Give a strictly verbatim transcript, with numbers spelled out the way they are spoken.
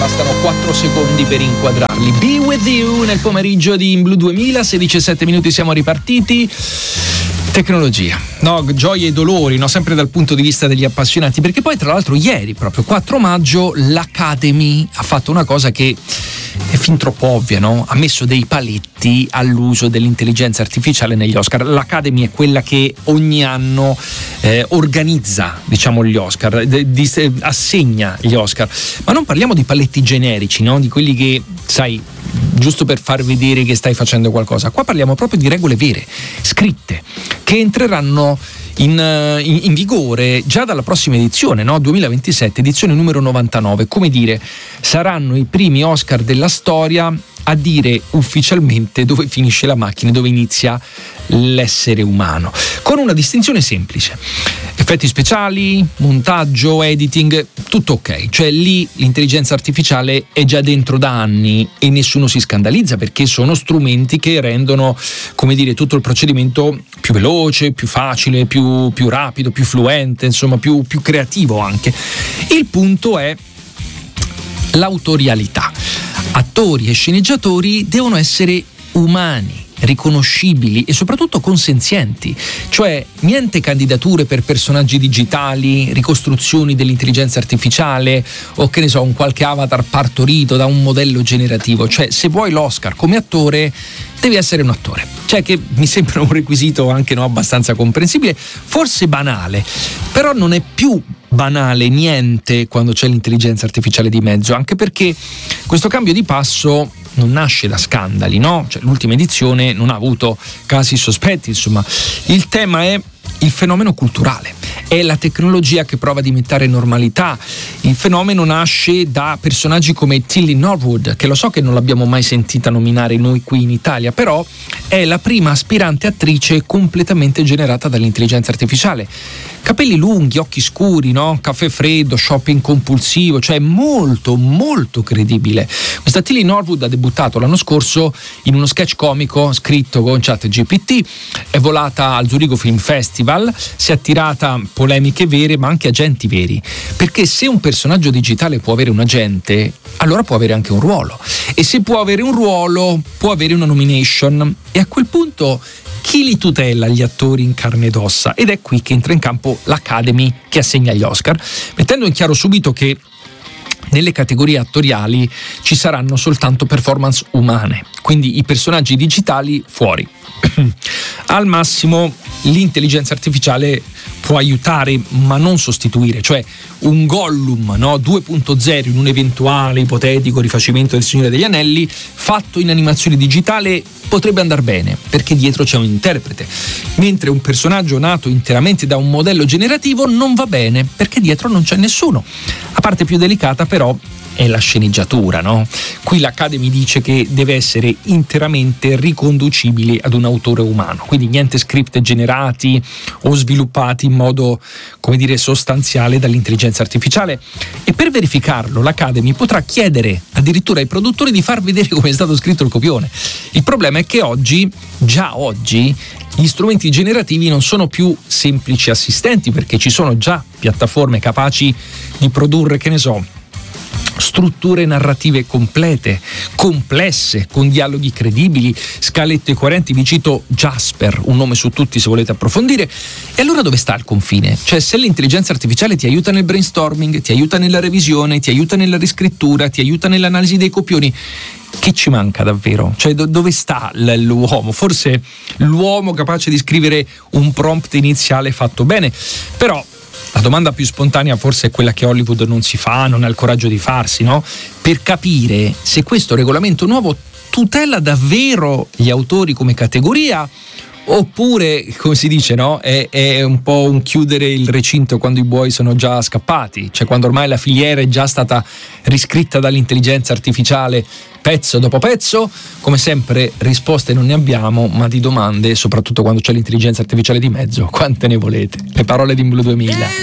bastano quattro secondi per inquadrarli. Be With You nel pomeriggio di In Blu duemila, sedici e sette minuti, siamo ripartiti. Tecnologia, no, gioie e dolori, no, sempre dal punto di vista degli appassionati, perché poi tra l'altro ieri, proprio quattro maggio, l'Academy ha fatto una cosa che è fin troppo ovvia, no? Ha messo dei paletti all'uso dell'intelligenza artificiale negli Oscar. L'Academy è quella che ogni anno eh, organizza, diciamo, gli Oscar, de, di, assegna gli Oscar, ma non parliamo di paletti generici, no? Di quelli che, sai, giusto per far vedere che stai facendo qualcosa. Qua parliamo proprio di regole vere, scritte, che entreranno in, in, in vigore già dalla prossima edizione, no? duemilaventisette, edizione numero novantanove. Come dire, saranno i primi Oscar della storia a dire ufficialmente dove finisce la macchina e dove inizia l'essere umano, con una distinzione semplice: effetti speciali, montaggio, editing, tutto ok. Cioè lì l'intelligenza artificiale è già dentro da anni e nessuno si scandalizza, perché sono strumenti che rendono, come dire, tutto il procedimento più veloce, più facile, più, più rapido, più fluente, insomma più, più creativo anche. Il punto è l'autorialità. Attori e sceneggiatori devono essere umani, riconoscibili e soprattutto consenzienti, cioè niente candidature per personaggi digitali, ricostruzioni dell'intelligenza artificiale o, che ne so, un qualche avatar partorito da un modello generativo. Cioè, se vuoi l'Oscar come attore, devi essere un attore, cioè, che mi sembra un requisito anche, no, abbastanza comprensibile, forse banale, però non è più banale niente quando c'è l'intelligenza artificiale di mezzo, anche perché questo cambio di passo non nasce da scandali, no? Cioè, l'ultima edizione non ha avuto casi sospetti, insomma. Il tema è il fenomeno culturale, è la tecnologia che prova a diventare normalità. Il fenomeno nasce da personaggi come Tilly Norwood, che lo so che non l'abbiamo mai sentita nominare noi qui in Italia, però è la prima aspirante attrice completamente generata dall'intelligenza artificiale. Capelli lunghi, occhi scuri, no? Caffè freddo, shopping compulsivo, cioè molto molto credibile. Questa Tilly Norwood ha debuttato l'anno scorso in uno sketch comico scritto con ChatGPT, è volata al Zurigo Film Festival, si è attirata polemiche vere ma anche agenti veri, perché se un personaggio digitale può avere un agente, allora può avere anche un ruolo, e se può avere un ruolo può avere una nomination, e a quel punto chi li tutela gli attori in carne ed ossa? Ed è qui che entra in campo l'Academy, che assegna gli Oscar, mettendo in chiaro subito che nelle categorie attoriali ci saranno soltanto performance umane, quindi i personaggi digitali fuori. Al massimo l'intelligenza artificiale può aiutare ma non sostituire, cioè un Gollum, no, due punto zero in un eventuale ipotetico rifacimento del Signore degli Anelli fatto in animazione digitale potrebbe andare bene, perché dietro c'è un interprete, mentre un personaggio nato interamente da un modello generativo non va bene, perché dietro non c'è nessuno. La parte più delicata però è la sceneggiatura, no? Qui l'Academy dice che deve essere interamente riconducibile ad un autore umano, quindi niente script generati o sviluppati in modo, come dire, sostanziale dall'intelligenza artificiale. E per verificarlo l'Academy potrà chiedere addirittura ai produttori di far vedere come è stato scritto il copione. Il problema è che oggi, già oggi, gli strumenti generativi non sono più semplici assistenti, perché ci sono già piattaforme capaci di produrre, che ne so, strutture narrative complete, complesse, con dialoghi credibili, scalette coerenti. Vi cito Jasper, un nome su tutti se volete approfondire. E allora dove sta il confine? Cioè, se l'intelligenza artificiale ti aiuta nel brainstorming, ti aiuta nella revisione, ti aiuta nella riscrittura, ti aiuta nell'analisi dei copioni, che ci manca davvero? Cioè, do- dove sta l- l'uomo? Forse l'uomo capace di scrivere un prompt iniziale fatto bene. Però la domanda più spontanea forse è quella che Hollywood non si fa, non ha il coraggio di farsi, no? Per capire se questo regolamento nuovo tutela davvero gli autori come categoria, oppure, come si dice, no? È, è un po' un chiudere il recinto quando i buoi sono già scappati, cioè quando ormai la filiera è già stata riscritta dall'intelligenza artificiale pezzo dopo pezzo. Come sempre risposte non ne abbiamo, ma di domande, soprattutto quando c'è l'intelligenza artificiale di mezzo, quante ne volete? Le parole di In Blu duemila.